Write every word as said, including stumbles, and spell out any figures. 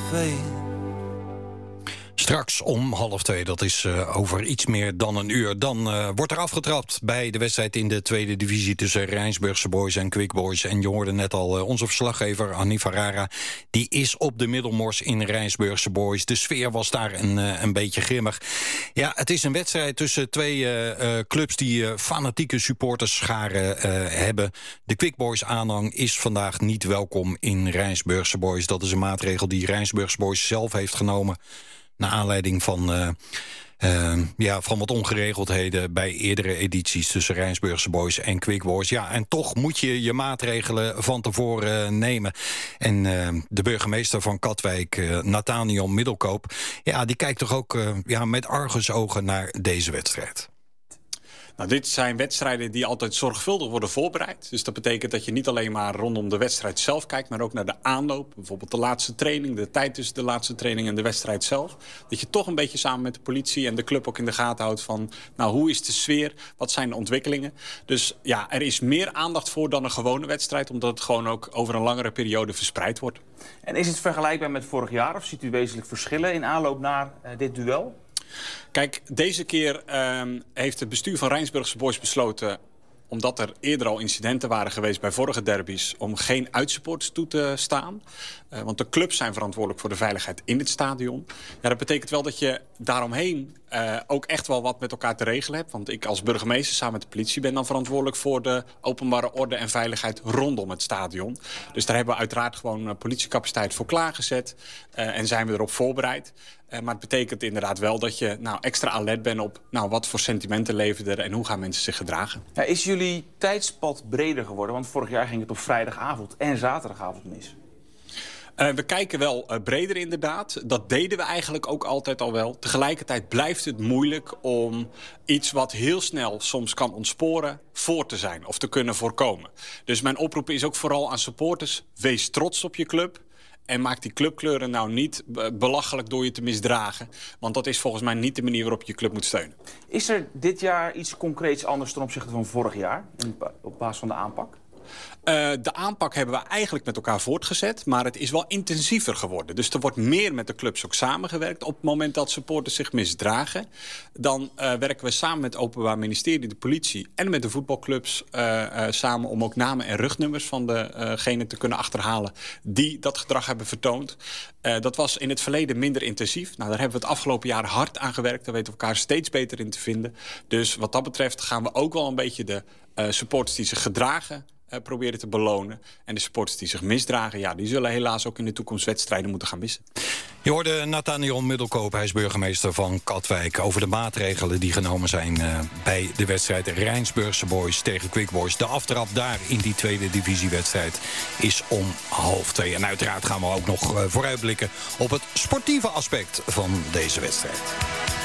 fate. Straks om half twee, dat is uh, over iets meer dan een uur. Dan uh, wordt er afgetrapt bij de wedstrijd in de tweede divisie tussen Rijnsburgse Boys en Quick Boys. En je hoorde net al uh, onze verslaggever Annie Ferrara. Die is op de Middelmors in Rijnsburgse Boys. De sfeer was daar een, uh, een beetje grimmig. Ja, het is een wedstrijd tussen twee uh, uh, clubs die uh, fanatieke supporterscharen uh, hebben. De Quick Boys aanhang is vandaag niet welkom in Rijnsburgse Boys. Dat is een maatregel die Rijnsburgse Boys zelf heeft genomen. Naar aanleiding van, uh, uh, ja, van wat ongeregeldheden bij eerdere edities tussen Rijnsburgse Boys en Quick Boys. Ja, en toch moet je je maatregelen van tevoren uh, nemen. En uh, de burgemeester van Katwijk, uh, Nathaniel Middelkoop, ja, die kijkt toch ook uh, ja, met argusogen naar deze wedstrijd. Nou, dit zijn wedstrijden die altijd zorgvuldig worden voorbereid. Dus dat betekent dat je niet alleen maar rondom de wedstrijd zelf kijkt, maar ook naar de aanloop. Bijvoorbeeld de laatste training, de tijd tussen de laatste training en de wedstrijd zelf. Dat je toch een beetje samen met de politie en de club ook in de gaten houdt van, nou, hoe is de sfeer? Wat zijn de ontwikkelingen? Dus ja, er is meer aandacht voor dan een gewone wedstrijd, omdat het gewoon ook over een langere periode verspreid wordt. En is het vergelijkbaar met vorig jaar of ziet u wezenlijk verschillen in aanloop naar uh, dit duel? Kijk, deze keer uh, heeft het bestuur van Rijnsburgse Boys besloten, omdat er eerder al incidenten waren geweest bij vorige derbies, om geen uitsupporters toe te staan. Uh, want de clubs zijn verantwoordelijk voor de veiligheid in het stadion. Ja, dat betekent wel dat je daaromheen uh, ook echt wel wat met elkaar te regelen hebt. Want ik als burgemeester samen met de politie ben dan verantwoordelijk voor de openbare orde en veiligheid rondom het stadion. Dus daar hebben we uiteraard gewoon uh, politiecapaciteit voor klaargezet uh, en zijn we erop voorbereid. Uh, maar het betekent inderdaad wel dat je nou, extra alert bent op nou, wat voor sentimenten leven er en hoe gaan mensen zich gedragen. Ja, is jullie tijdspad breder geworden? Want vorig jaar ging het op vrijdagavond en zaterdagavond mis. Uh, we kijken wel uh, breder inderdaad. Dat deden we eigenlijk ook altijd al wel. Tegelijkertijd blijft het moeilijk om iets wat heel snel soms kan ontsporen voor te zijn of te kunnen voorkomen. Dus mijn oproep is ook vooral aan supporters, wees trots op je club. En maak die clubkleuren nou niet belachelijk door je te misdragen. Want dat is volgens mij niet de manier waarop je je club moet steunen. Is er dit jaar iets concreets anders ten opzichte van vorig jaar? Op basis van de aanpak? Uh, de aanpak hebben we eigenlijk met elkaar voortgezet. Maar het is wel intensiever geworden. Dus er wordt meer met de clubs ook samengewerkt. Op het moment dat supporters zich misdragen, dan uh, werken we samen met het Openbaar Ministerie, de politie en met de voetbalclubs uh, uh, samen om ook namen en rugnummers van degenen uh te kunnen achterhalen die dat gedrag hebben vertoond. Uh, dat was in het verleden minder intensief. Nou, daar hebben we het afgelopen jaar hard aan gewerkt. Daar weten we elkaar steeds beter in te vinden. Dus wat dat betreft gaan we ook wel een beetje de uh, supporters die zich gedragen Uh, proberen te belonen. En de supporters die zich misdragen, ja, die zullen helaas ook in de toekomst wedstrijden moeten gaan missen. Je hoorde Nathaniel Middelkoop, hij is burgemeester van Katwijk, over de maatregelen die genomen zijn uh, bij de wedstrijd Rijnsburgse Boys tegen Quick Boys. De aftrap daar in die tweede divisiewedstrijd is om half twee. En uiteraard gaan we ook nog uh, vooruitblikken op het sportieve aspect van deze wedstrijd.